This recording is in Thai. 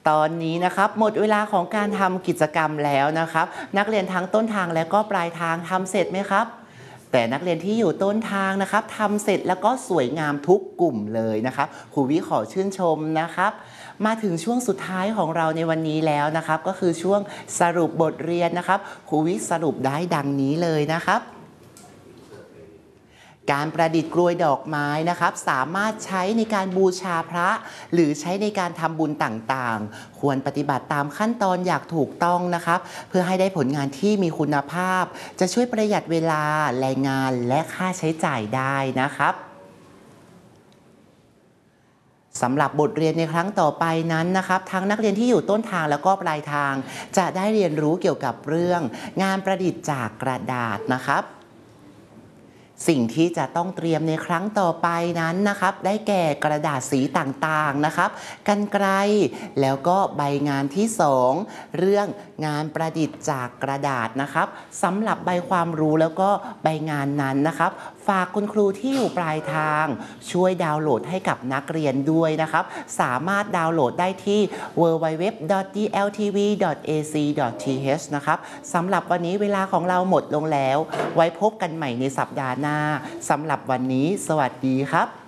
ตอนนี้นะครับหมดเวลาของการทำกิจกรรมแล้วนะครับนักเรียนทั้งต้นทางและก็ปลายทางทำเสร็จไหมครับแต่นักเรียนที่อยู่ต้นทางนะครับทำเสร็จแล้วก็สวยงามทุกกลุ่มเลยนะครับครูวิขอชื่นชมนะครับมาถึงช่วงสุดท้ายของเราในวันนี้แล้วนะครับก็คือช่วงสรุปบทเรียนนะครับครูวิสรุปได้ดังนี้เลยนะครับการประดิษฐ์กลวยดอกไม้นะครับสามารถใช้ในการบูชาพระหรือใช้ในการทำบุญต่างๆควรปฏิบัติตามขั้นตอนอย่างถูกต้องนะครับเพื่อให้ได้ผลงานที่มีคุณภาพจะช่วยประหยัดเวลาแรงงานและค่าใช้จ่ายได้นะครับสำหรับบทเรียนในครั้งต่อไปนั้นนะครับทั้งนักเรียนที่อยู่ต้นทางแล้วก็ปลายทางจะได้เรียนรู้เกี่ยวกับเรื่องงานประดิษฐ์จากกระดาษนะครับสิ่งที่จะต้องเตรียมในครั้งต่อไปนั้นนะครับได้แก่กระดาษสีต่างๆนะครับกรรไกรแล้วก็ใบงานที่2เรื่องงานประดิษฐ์จากกระดาษนะครับสำหรับใบความรู้แล้วก็ใบงานนั้นนะครับฝากคุณครูที่อยู่ปลายทางช่วยดาวน์โหลดให้กับนักเรียนด้วยนะครับสามารถดาวน์โหลดได้ที่ www.dltv.ac.th นะครับสำหรับวันนี้เวลาของเราหมดลงแล้วไว้พบกันใหม่ในสัปดาห์หน้าสำหรับวันนี้สวัสดีครับ